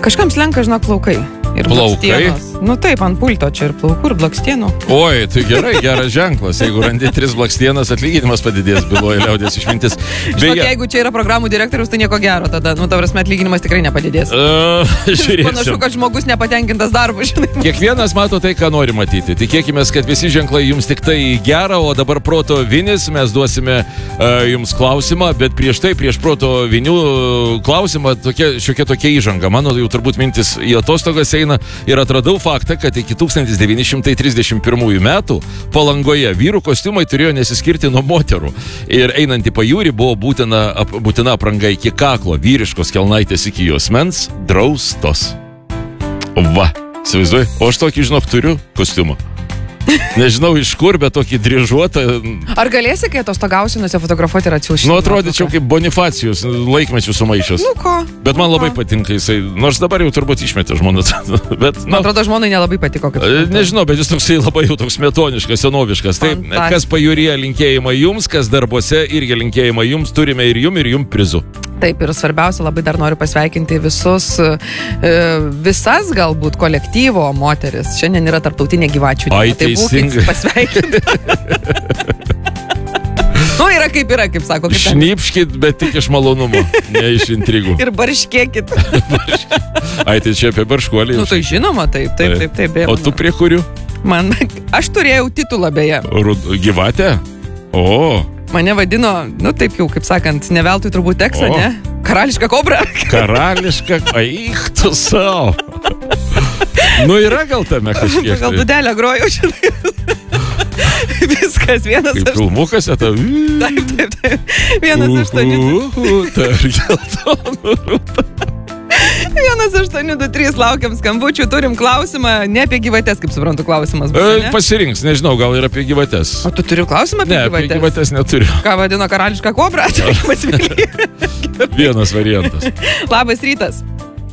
Kažkam slenka, žinok, plaukai. Ir blakstienos. Nu taip, ant pulto čia ir plaukų, ir blakstienų. Oi, tai gerai, geras ženklas. Jeigu randi 3 blakstienas, atlyginimas padidės, byloja liaudės išmintis. Žinok, jeigu čia yra programų direktorius, tai nieko gero tada. Nu, ta prasme, atlyginimas tikrai nepadidės. Panašu, kad žmogus nepatenkintas darbu, žinai. Kiekvienas mato tai, ką nori matyti. Tikėkime, kad visi ženklai jums tik tai gera, o dabar proto vinis mes duosime jums klausimą, bet prieš tai, prieš proto vinių klausimą, šiokia tokia įžanga. Mano jau turbūt mintis į atostogas eina ir atradau faktą, kad iki 1931 metų Palangoje vyrų kostiumai turėjo nesiskirti nuo moterų. Ir einant į pajūrį buvo būtina apranga iki kaklo, vyriškos kelnaitės iki juosmens, draustos. Va, įsivaizduoji, o aš tokį, žinok, turiu kostiumą. Nežinau iš kur, bet tokį dryžuotą. Ar galėsi, kai atostogausi, nusifotografuoti ir atsiųsti? Nu, atrodyčiau kaip Bonifacijus, laikmečių sumaišęs. Nu ko? Bet man labai patinka jisai, nors dabar jau turbūt išmetė žmoną. Bet, man atrodo, žmonai nelabai patiko. Nežinau, bet jis toksai labai jau toks metoniškas, senoviškas. Taip, kas pajūryje linkėjimą jums, kas darbuose irgi linkėjimą jums, turime ir jum prizų. Taip, ir svarbiausia, labai dar noriu pasveikinti visas galbūt kolektyvo moteris. Šiandien yra tarptautinė gyvačių diena. Tai būkit pasveikinti. Nu, yra, kaip sako. Šnipškit, bet tik iš malonumo, ne iš intrigų. Ir barškėkit. Ai, tai čia apie barškuolį. Nu, tai žinoma, taip. O tu prie kurių? Aš turėjau titulą beje. Gyvatė? O. Mane vadino, nu taip jau, kaip sakant, ne veltui turbūt tekstą, ne? Karališka kobra. Karališka, eik tu savo. Nu yra gal tame kažkiek. Gal dudelę grojau, žinai. Viskas, 1-8. Kaip filmukas, ta... Taip. 1-8. Tarp geltonų rūta. 1-8-2-3 laukiam skambučių, turim klausimą, ne apie gyvates, kaip suprantu, klausimas buvo, ne? Pasirinks, nežinau, gal ir apie gyvates. O tu turi klausimą apie gyvates? Ne, apie gyvates neturiu. Ką vadino karališką kobrą? Vienas variantas. Labas rytas.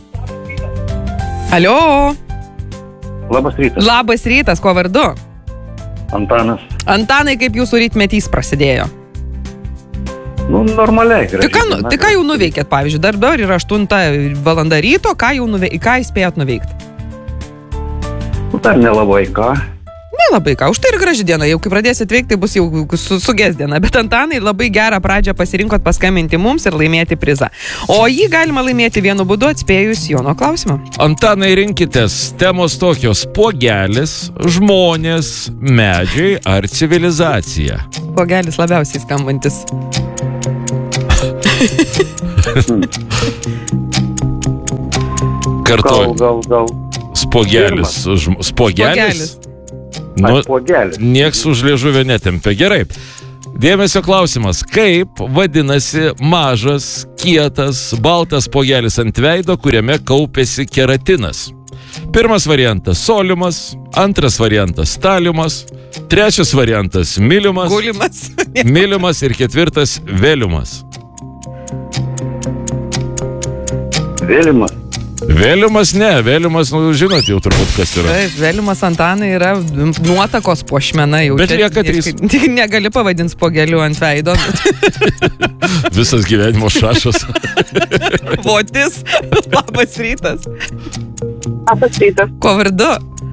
Alio. Labas rytas. Labas rytas, kuo vardu? Antanas. Antanai, kaip jūsų rytmetys prasidėjo? Nu, normaliai. Tai ką jau nuveikėt, pavyzdžiui, dabar yra 8 valanda ryto, ką įspėjot nuveikti? Nu, dar nelabai ką. Nelabai ką, už tai ir graži diena, jau kai pradėsit veikti, tai bus jau sugės diena, bet Antanai labai gerą pradžią pasirinkot paskambinti mums ir laimėti prizą. O jį galima laimėti vienu būdu atspėjus Jono klausimą. Antanai, rinkitės temos tokios: puogelis, žmonės, medžiai ar civilizacija? Puogelis labiausiai skambantis. Kartuoju. Gal. Spogelis. Spogelis? Nu, nieks už liežuvio netempia. Gerai. Dėmesio klausimas. Kaip vadinasi mažas, kietas, baltas pogelis ant veido, kuriame kaupėsi keratinas? Pirmas variantas soliumas, antras variantas taliumas, trečias variantas miliumas, miliumas ir ketvirtas veliumas. Veliumas. Veliumas ne, veliumas, nu, žinot jau turbūt kas yra. Taip, veliumas Antanai yra nuotakos puošmena jau. Bet lieka 3. Negali pavadinti spogeliu ant veido. Visas gyvenimo šašas. Votis. Labas rytas. Labas rytas. Kuo vardu?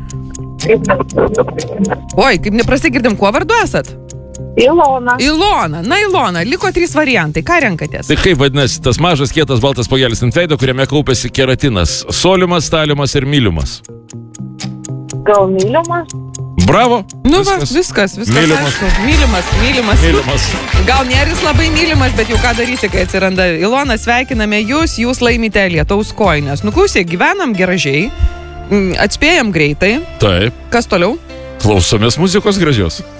Oi, kaip neprasigirdim, kuo vardu esat? Ilona. Ilona. Na, Ilona, liko 3 variantai. Ką renkatės? Tai kaip vadinasi tas mažas, kietas, baltas pogelis ant veido, kuriame kaupėsi keratinas? Soliumas, taliumas ir miliumas. Gal miliumas? Bravo. Nu, viskas. Mylimas. Mylimas. Gal nėris labai mylimas, bet jau ką darysi, kai atsiranda. Ilona, sveikiname jūs laimite lietaus kojines. Nu, klausyk, gyvenam gražiai, atspėjam greitai. Taip. Kas toliau? Klausomės muzikos gražios.